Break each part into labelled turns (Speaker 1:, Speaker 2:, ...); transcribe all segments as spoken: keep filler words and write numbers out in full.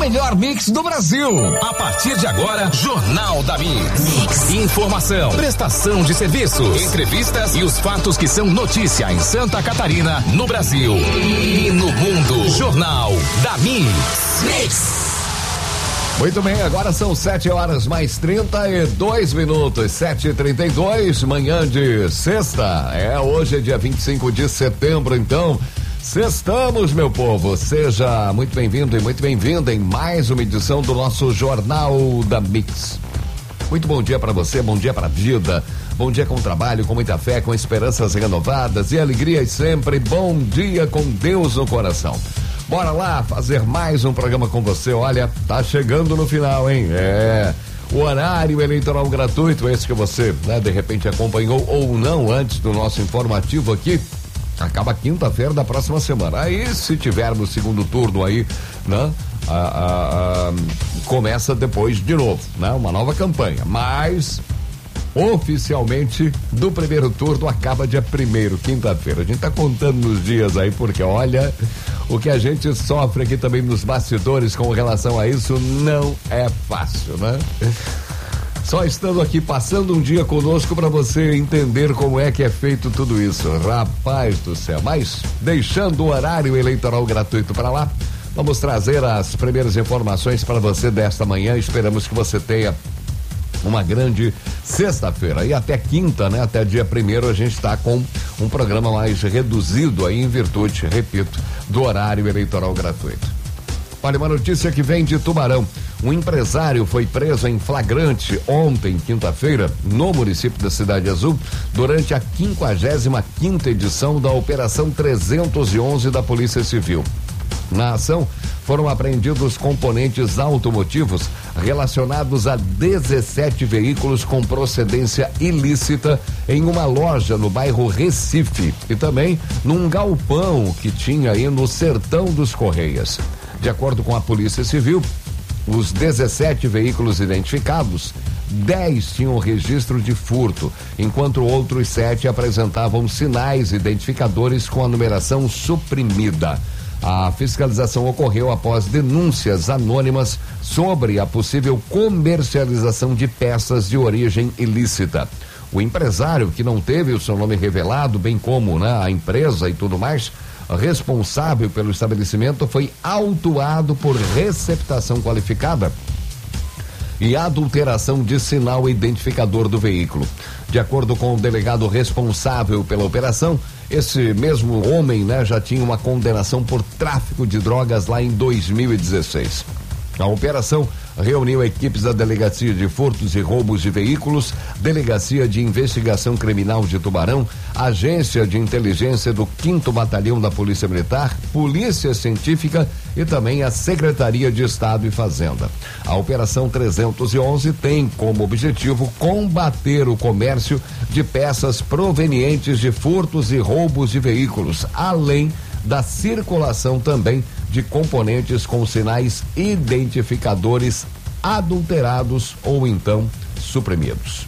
Speaker 1: melhor mix do Brasil.
Speaker 2: A partir de agora, Jornal da Mix. Mix. Informação, prestação de serviços, entrevistas e os fatos que são notícia em Santa Catarina, no Brasil e no mundo. Jornal da Mix. Mix.
Speaker 3: Muito bem, agora são sete horas mais trinta e dois minutos, sete e trinta e dois, manhã de sexta. É, hoje é dia vinte e cinco de setembro, então. Sextamos, meu povo. Seja muito bem-vindo e muito bem-vinda em mais uma edição do nosso Jornal da Mix. Muito bom dia para você, bom dia pra vida, bom dia com trabalho, com muita fé, com esperanças renovadas e alegrias sempre. Bom dia com Deus no coração. Bora lá fazer mais um programa com você. Olha, tá chegando no final, hein? É, o horário eleitoral gratuito, esse que você, né, de repente acompanhou ou não antes do nosso informativo aqui, acaba quinta-feira da próxima semana. Aí, se tivermos segundo turno aí, né, a, a, a, começa depois de novo, né, uma nova campanha. Mas oficialmente do primeiro turno acaba dia primeiro, quinta-feira. A gente tá contando nos dias aí, porque olha, o que a gente sofre aqui também nos bastidores com relação a isso não é fácil, né? Só estando aqui passando um dia conosco para você entender como é que é feito tudo isso. Rapaz do céu, mas deixando o horário eleitoral gratuito para lá, vamos trazer as primeiras informações para você desta manhã. Esperamos que você tenha uma grande sexta-feira e até quinta, né? Até dia primeiro a gente está com um programa mais reduzido aí em virtude, repito, do horário eleitoral gratuito. Olha, uma notícia que vem de Tubarão. Um empresário foi preso em flagrante ontem, quinta-feira, no município da Cidade Azul, durante a quinquagésima quinta edição da Operação trezentos e onze da Polícia Civil. Na ação, foram apreendidos componentes automotivos relacionados a dezessete veículos com procedência ilícita em uma loja no bairro Recife e também num galpão que tinha aí no Sertão dos Correias. De acordo com a Polícia Civil, os dezessete veículos identificados, dez tinham registro de furto, enquanto outros sete apresentavam sinais identificadores com a numeração suprimida. A fiscalização ocorreu após denúncias anônimas sobre a possível comercialização de peças de origem ilícita. O empresário, que não teve o seu nome revelado, bem como, né, a empresa e tudo mais, responsável pelo estabelecimento, foi autuado por receptação qualificada e adulteração de sinal identificador do veículo. De acordo com o delegado responsável pela operação, esse mesmo homem, né, já tinha uma condenação por tráfico de drogas lá em dois mil e dezesseis. A operação reuniu equipes da Delegacia de Furtos e Roubos de Veículos, Delegacia de Investigação Criminal de Tubarão, Agência de Inteligência do quinto Batalhão da Polícia Militar, Polícia Científica e também a Secretaria de Estado e Fazenda. A Operação trezentos e onze tem como objetivo combater o comércio de peças provenientes de furtos e roubos de veículos, além da circulação também de componentes com sinais identificadores adulterados ou então suprimidos.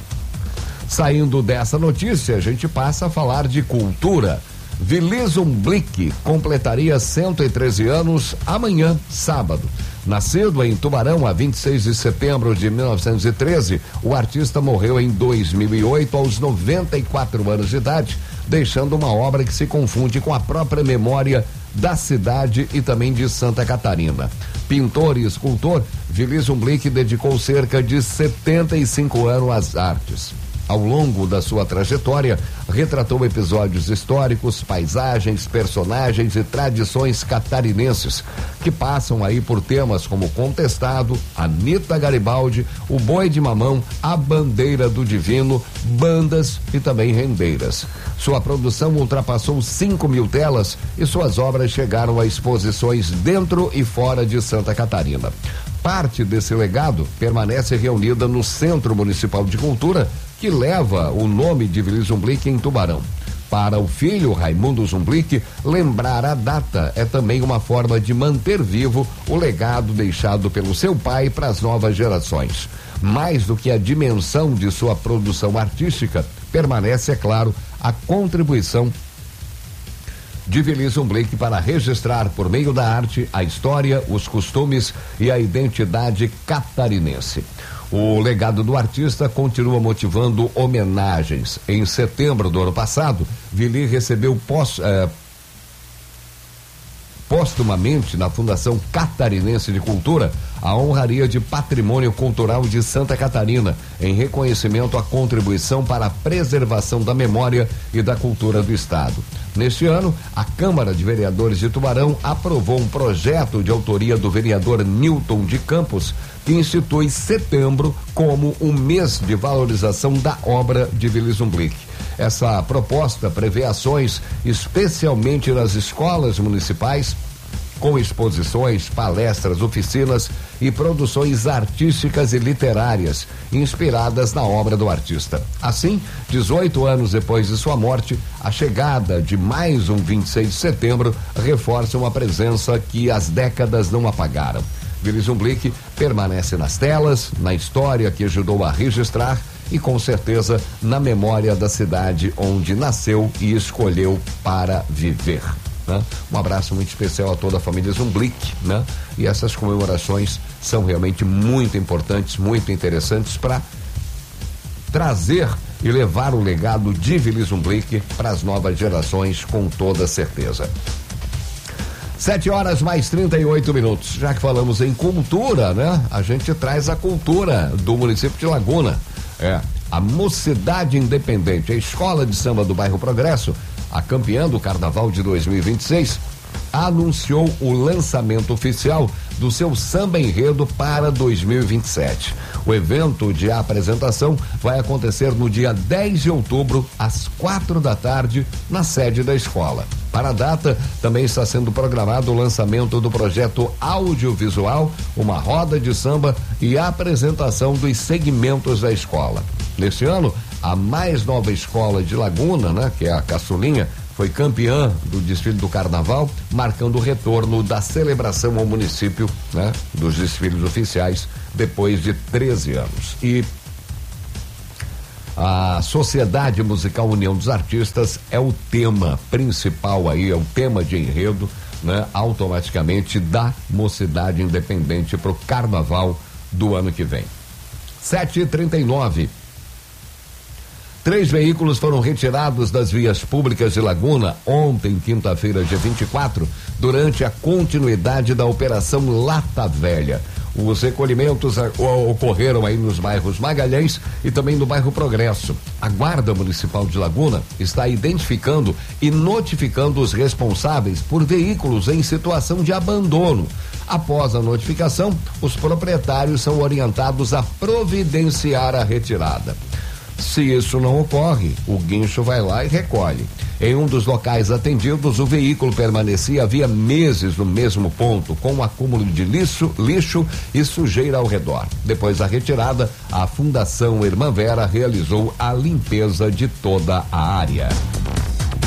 Speaker 3: Saindo dessa notícia, a gente passa a falar de cultura. Willison Blick completaria cento e treze anos amanhã, sábado. Nascido em Tubarão a vinte e seis de setembro de mil novecentos e treze, o artista morreu em dois mil e oito aos noventa e quatro anos de idade, deixando uma obra que se confunde com a própria memória da cidade e também de Santa Catarina. Pintor e escultor, Willison Blick dedicou cerca de setenta e cinco anos às artes. Ao longo da sua trajetória, retratou episódios históricos, paisagens, personagens e tradições catarinenses, que passam aí por temas como Contestado, Anita Garibaldi, o Boi de Mamão, a Bandeira do Divino, bandas e também rendeiras. Sua produção ultrapassou cinco mil telas e suas obras chegaram a exposições dentro e fora de Santa Catarina. Parte desse legado permanece reunida no Centro Municipal de Cultura, que leva o nome de Willison Blick em Tubarão. Para o filho Raimundo Zumblick, lembrar a data é também uma forma de manter vivo o legado deixado pelo seu pai para as novas gerações. Mais do que a dimensão de sua produção artística, permanece, é claro, a contribuição de Wilson Blick para registrar por meio da arte a história, os costumes e a identidade catarinense. O legado do artista continua motivando homenagens. Em setembro do ano passado, Vili recebeu pós, eh, póstumamente na Fundação Catarinense de Cultura a honraria de Patrimônio Cultural de Santa Catarina, em reconhecimento à contribuição para a preservação da memória e da cultura do estado. Neste ano, a Câmara de Vereadores de Tubarão aprovou um projeto de autoria do vereador Newton de Campos, que institui setembro como um mês de valorização da obra de Wilson Blick. Essa proposta prevê ações especialmente nas escolas municipais, com exposições, palestras, oficinas e produções artísticas e literárias inspiradas na obra do artista. Assim, dezoito anos depois de sua morte, a chegada de mais um vinte e seis de setembro reforça uma presença que as décadas não apagaram. Wilson Blick permanece nas telas, na história que ajudou a registrar e, com certeza, na memória da cidade onde nasceu e escolheu para viver. Né? Um abraço muito especial a toda a família Zumblick, né? E essas comemorações são realmente muito importantes, muito interessantes para trazer e levar o legado de Wilson Blick para as novas gerações, com toda certeza. Sete horas mais trinta e oito minutos. Já que falamos em cultura, né? A gente traz a cultura do município de Laguna. É, a Mocidade Independente, a escola de samba do bairro Progresso, a campeã do Carnaval de dois mil e vinte e seis, anunciou o lançamento oficial do seu samba enredo para dois mil e vinte e sete. O evento de apresentação vai acontecer no dia dez de outubro, às quatro da tarde, na sede da escola. Para a data, também está sendo programado o lançamento do projeto audiovisual, uma roda de samba e a apresentação dos segmentos da escola. Neste ano, a mais nova escola de Laguna, né, que é a Caçulinha, foi campeã do desfile do Carnaval, marcando o retorno da celebração ao município, né, dos desfiles oficiais, depois de treze anos. E a Sociedade Musical União dos Artistas é o tema principal aí, é o tema de enredo, né, automaticamente da Mocidade Independente para o Carnaval do ano que vem. sete e trinta e nove. Três veículos foram retirados das vias públicas de Laguna ontem, quinta-feira, dia vinte e quatro, durante a continuidade da Operação Lata Velha. Os recolhimentos ocorreram aí nos bairros Magalhães e também no bairro Progresso. A Guarda Municipal de Laguna está identificando e notificando os responsáveis por veículos em situação de abandono. Após a notificação, os proprietários são orientados a providenciar a retirada. Se isso não ocorre, o guincho vai lá e recolhe. Em um dos locais atendidos, o veículo permanecia havia meses no mesmo ponto, com um acúmulo de lixo, lixo e sujeira ao redor. Depois da retirada, a Fundação Irmã Vera realizou a limpeza de toda a área.